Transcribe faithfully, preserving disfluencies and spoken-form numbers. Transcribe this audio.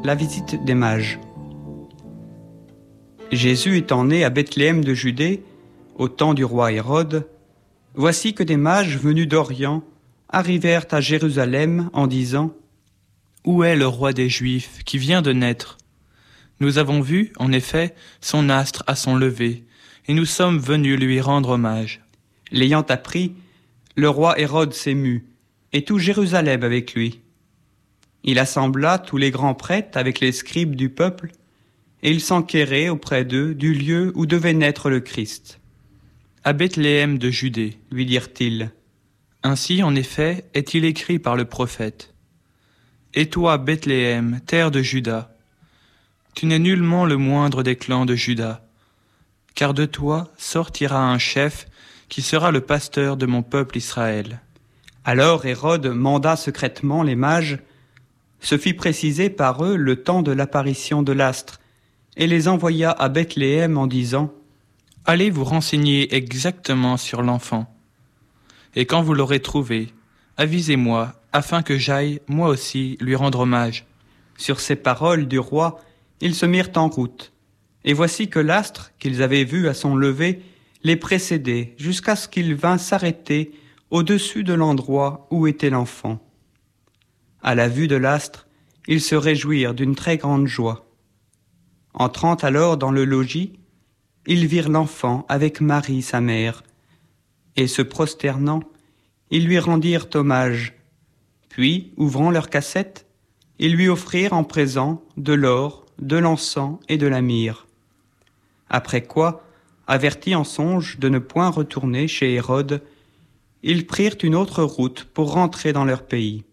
La visite des mages. Jésus étant né à Bethléem de Judée, au temps du roi Hérode, voici que des mages venus d'Orient arrivèrent à Jérusalem en disant : « Où est le roi des Juifs qui vient de naître ? Nous avons vu, en effet, son astre à son lever, et nous sommes venus lui rendre hommage. » L'ayant appris, le roi Hérode s'émut, et tout Jérusalem avec lui. Il assembla tous les grands prêtres avec les scribes du peuple, et il s'enquérait auprès d'eux du lieu où devait naître le Christ. « À Bethléem de Judée, lui dirent-ils. Ainsi, en effet, est-il écrit par le prophète. Et toi, Bethléem, terre de Juda, tu n'es nullement le moindre des clans de Juda, car de toi sortira un chef qui sera le pasteur de mon peuple Israël. » Alors Hérode manda secrètement les mages, se fit préciser par eux le temps de l'apparition de l'astre, et les envoya à Bethléem en disant : « Allez vous renseigner exactement sur l'enfant, et quand vous l'aurez trouvé, avisez-moi, afin que j'aille, moi aussi, lui rendre hommage. » Sur ces paroles du roi, ils se mirent en route, et voici que l'astre qu'ils avaient vu à son lever les précédait jusqu'à ce qu'il vînt s'arrêter au-dessus de l'endroit où était l'enfant. À la vue de l'astre, ils se réjouirent d'une très grande joie. Entrant alors dans le logis, ils virent l'enfant avec Marie, sa mère, et se prosternant, ils lui rendirent hommage. Puis, ouvrant leur cassette, ils lui offrirent en présent de l'or, de l'encens et de la myrrhe. Après quoi, avertis en songe de ne point retourner chez Hérode, ils prirent une autre route pour rentrer dans leur pays.